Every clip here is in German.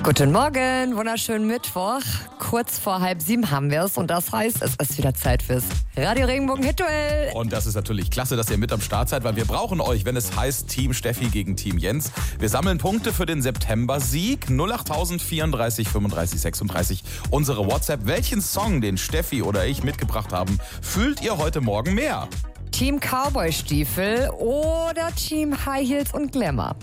Guten Morgen, wunderschönen Mittwoch. Kurz vor 6:30 haben wir es und das heißt, es ist wieder Zeit fürs Radio Regenbogen Hit-Duell. Und das ist natürlich klasse, dass ihr mit am Start seid, weil wir brauchen euch, wenn es heißt Team Steffi gegen Team Jens. Wir sammeln Punkte für den September-Sieg. 08000 34 35 36. Unsere WhatsApp. Welchen Song, den Steffi oder ich mitgebracht haben, fühlt ihr heute Morgen mehr? Team Cowboy-Stiefel oder Team High Heels und Glamour?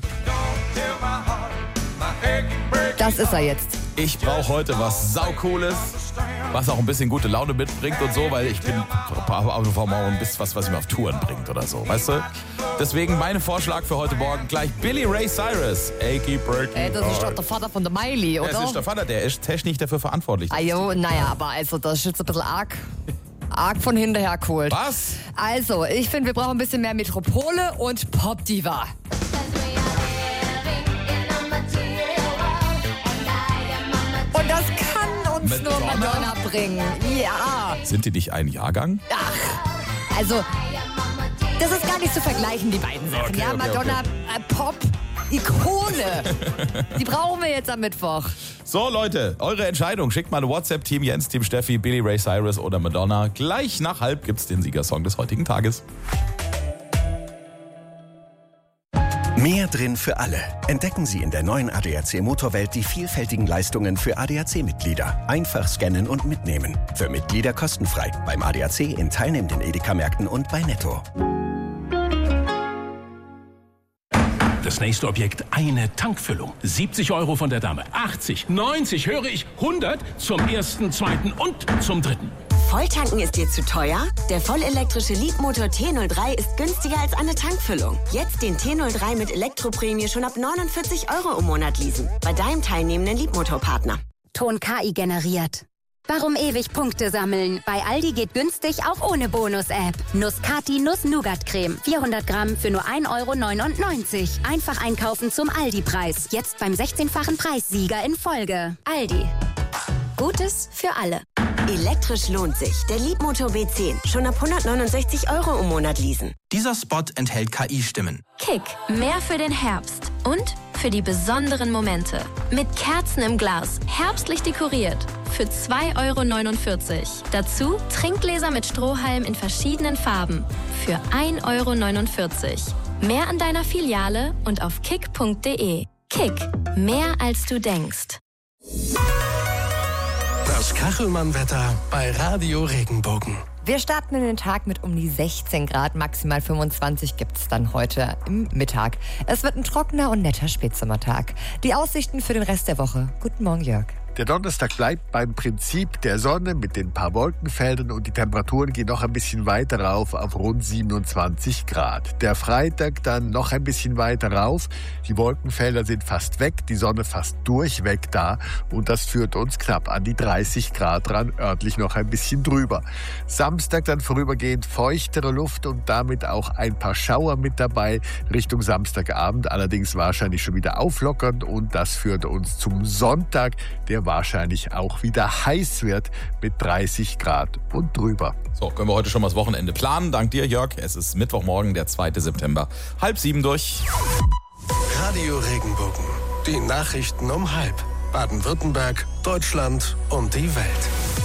Das ist er jetzt. Ich brauche heute was Saucooles, was auch ein bisschen gute Laune mitbringt und so, weil ich bin ein bisschen was mich auf Touren bringt oder so, weißt du? Deswegen mein Vorschlag für heute Morgen gleich Billy Ray Cyrus. Achy Breaky. Ey, das ist doch der Vater von der Miley, oder? Das ist der Vater, der ist technisch dafür verantwortlich. Ajo, naja, aber also das ist jetzt ein bisschen arg von hinterher geholt. Was? Also, ich finde, wir brauchen ein bisschen mehr Metropole und Popdiva. Und das kann uns nur Madonna bringen. Ja. Sind die nicht ein Jahrgang? Ach, also, das ist gar nicht zu vergleichen, die beiden Sachen. Okay, ja, Madonna, Pop, Ikone. Die brauchen wir jetzt am Mittwoch. So, Leute, eure Entscheidung. Schickt mal eine WhatsApp, Team Jens, Team Steffi, Billy Ray Cyrus oder Madonna. Gleich nach 12:30 gibt's den Siegersong des heutigen Tages. Mehr drin für alle. Entdecken Sie in der neuen ADAC Motorwelt die vielfältigen Leistungen für ADAC-Mitglieder. Einfach scannen und mitnehmen. Für Mitglieder kostenfrei. Beim ADAC in teilnehmenden Edeka-Märkten und bei Netto. Das nächste Objekt, eine Tankfüllung. 70 € von der Dame. 80, 90, höre ich, 100 zum ersten, zweiten und zum dritten. Volltanken ist dir zu teuer? Der vollelektrische Leapmotor T03 ist günstiger als eine Tankfüllung. Jetzt den T03 mit Elektroprämie schon ab 49 € im Monat leasen. Bei deinem teilnehmenden Leapmotor-Partner. Ton KI generiert. Warum ewig Punkte sammeln? Bei Aldi geht günstig auch ohne Bonus-App. Nuss-Kati Nuss-Nougat-Creme. 400 Gramm für nur 1,99 €. Einfach einkaufen zum Aldi-Preis. Jetzt beim 16-fachen Preissieger in Folge. Aldi. Gutes für alle. Elektrisch lohnt sich. Der Leapmotor B10. Schon ab 169 € im Monat leasen. Dieser Spot enthält KI-Stimmen. Kick. Mehr für den Herbst. Und für die besonderen Momente. Mit Kerzen im Glas. Herbstlich dekoriert. Für 2,49 €. Dazu Trinkgläser mit Strohhalm in verschiedenen Farben. Für 1,49 €. Mehr an deiner Filiale und auf kick.de. Kick. Mehr als du denkst. Das Kachelmann-Wetter bei Radio Regenbogen. Wir starten in den Tag mit um die 16 Grad, maximal 25 gibt's dann heute im Mittag. Es wird ein trockener und netter Spätsommertag. Die Aussichten für den Rest der Woche. Guten Morgen, Jörg. Der Donnerstag bleibt beim Prinzip der Sonne mit den paar Wolkenfeldern und die Temperaturen gehen noch ein bisschen weiter rauf auf rund 27 Grad. Der Freitag dann noch ein bisschen weiter rauf. Die Wolkenfelder sind fast weg, die Sonne fast durchweg da und das führt uns knapp an die 30 Grad ran, örtlich noch ein bisschen drüber. Samstag dann vorübergehend feuchtere Luft und damit auch ein paar Schauer mit dabei Richtung Samstagabend, allerdings wahrscheinlich schon wieder auflockernd und das führt uns zum Sonntag, der wahrscheinlich auch wieder heiß wird mit 30 Grad und drüber. So, können wir heute schon mal das Wochenende planen. Dank dir, Jörg. Es ist Mittwochmorgen, der 2. September. 6:30 durch. Radio Regenbogen. Die Nachrichten um 6:30. Baden-Württemberg, Deutschland und die Welt.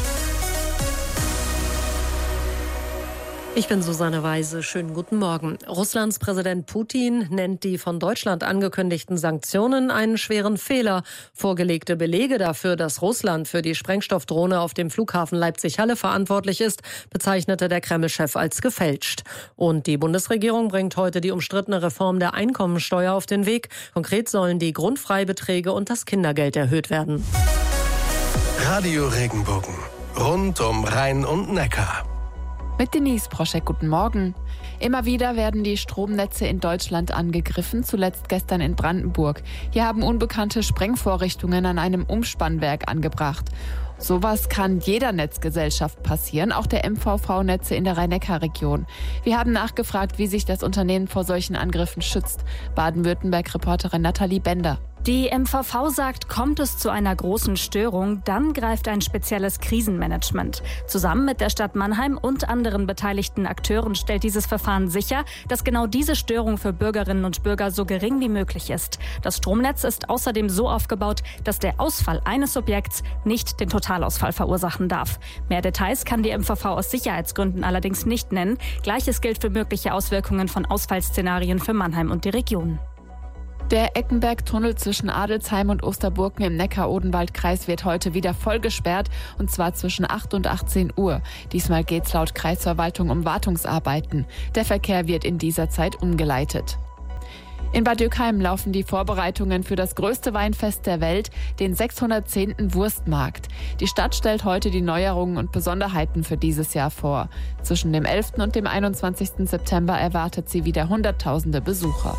Ich bin Susanne Weise. Schönen guten Morgen. Russlands Präsident Putin nennt die von Deutschland angekündigten Sanktionen einen schweren Fehler. Vorgelegte Belege dafür, dass Russland für die Sprengstoffdrohne auf dem Flughafen Leipzig-Halle verantwortlich ist, bezeichnete der Kreml-Chef als gefälscht. Und die Bundesregierung bringt heute die umstrittene Reform der Einkommensteuer auf den Weg. Konkret sollen die Grundfreibeträge und das Kindergeld erhöht werden. Radio Regenbogen. Rund um Rhein und Neckar. Mit Denise Proschek, guten Morgen. Immer wieder werden die Stromnetze in Deutschland angegriffen, zuletzt gestern in Brandenburg. Hier haben Unbekannte Sprengvorrichtungen an einem Umspannwerk angebracht. Sowas kann jeder Netzgesellschaft passieren, auch der MVV-Netze in der Rhein-Neckar-Region. Wir haben nachgefragt, wie sich das Unternehmen vor solchen Angriffen schützt. Baden-Württemberg-Reporterin Nathalie Bender. Die MVV sagt, kommt es zu einer großen Störung, dann greift ein spezielles Krisenmanagement. Zusammen mit der Stadt Mannheim und anderen beteiligten Akteuren stellt dieses Verfahren sicher, dass genau diese Störung für Bürgerinnen und Bürger so gering wie möglich ist. Das Stromnetz ist außerdem so aufgebaut, dass der Ausfall eines Objekts nicht den Totalausfall verursachen darf. Mehr Details kann die MVV aus Sicherheitsgründen allerdings nicht nennen. Gleiches gilt für mögliche Auswirkungen von Ausfallszenarien für Mannheim und die Region. Der Eckenberg-Tunnel zwischen Adelsheim und Osterburken im Neckar-Odenwald-Kreis wird heute wieder voll gesperrt, und zwar zwischen 8 und 18 Uhr. Diesmal geht es laut Kreisverwaltung um Wartungsarbeiten. Der Verkehr wird in dieser Zeit umgeleitet. In Bad Dürkheim laufen die Vorbereitungen für das größte Weinfest der Welt, den 610. Wurstmarkt. Die Stadt stellt heute die Neuerungen und Besonderheiten für dieses Jahr vor. Zwischen dem 11. und dem 21. September erwartet sie wieder Hunderttausende Besucher.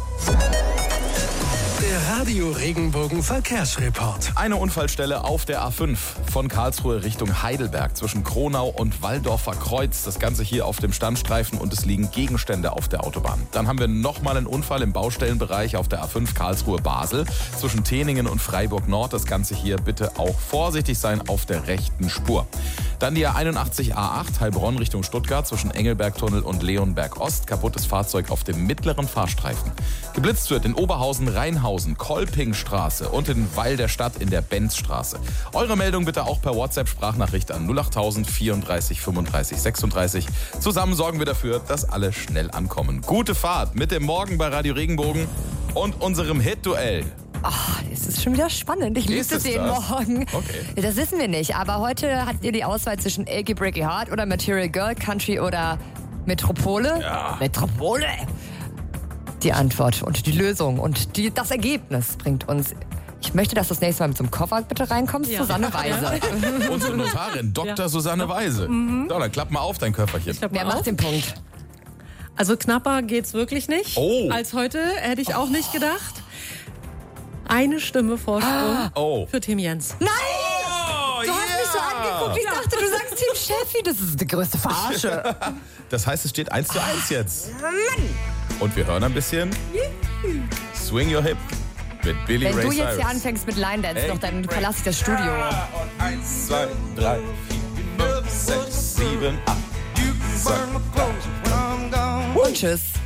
Der Radio Regenbogen Verkehrsreport. Eine Unfallstelle auf der A5 von Karlsruhe Richtung Heidelberg zwischen Kronau und Walldorfer Kreuz. Das Ganze hier auf dem Standstreifen und es liegen Gegenstände auf der Autobahn. Dann haben wir nochmal einen Unfall im Baustellenbereich auf der A5 Karlsruhe-Basel zwischen Teningen und Freiburg Nord. Das Ganze hier bitte auch vorsichtig sein auf der rechten Spur. Dann die A81 A8 Heilbronn Richtung Stuttgart zwischen Engelbergtunnel und Leonberg Ost. Kaputtes Fahrzeug auf dem mittleren Fahrstreifen. Geblitzt wird in Oberhausen, Rheinhausen, Kolpingstraße und in Weil der Stadt in der Benzstraße. Eure Meldung bitte auch per WhatsApp-Sprachnachricht an 08000 34 35 36. Zusammen sorgen wir dafür, dass alle schnell ankommen. Gute Fahrt mit dem Morgen bei Radio Regenbogen und unserem Hit-Duell. Ach, es ist schon wieder spannend. Ich liebe den Morgen. Okay. Das wissen wir nicht, aber heute hattet ihr die Auswahl zwischen Achy Breaky Heart oder Material Girl, Country oder Metropole. Ja. Metropole. Die Antwort und die Lösung und das Ergebnis bringt uns. Ich möchte, dass du das nächste Mal mit so einem Koffer bitte reinkommst, ja. Susanne Weise. Unsere Notarin, Dr. Susanne Weise. So, dann klapp mal auf dein Köfferchen. Wer macht den Punkt? Also knapper geht's wirklich nicht. Als heute hätte ich auch nicht gedacht. Eine Stimme Vorsprung für Team Jens. Nein! Du hast mich so angeguckt. Ich dachte, du sagst Team Steffi. Das ist die größte Verarsche. Das heißt, es steht 1:1 jetzt. Mann! Und wir hören ein bisschen Swing Your Hip mit Billy Ray Cyrus. Wenn du jetzt hier anfängst mit Line Dance, noch, dann verlasse ich das Studio. Ja, und 1, 2, 3, 4, 5, 6, 7, 8. Und tschüss.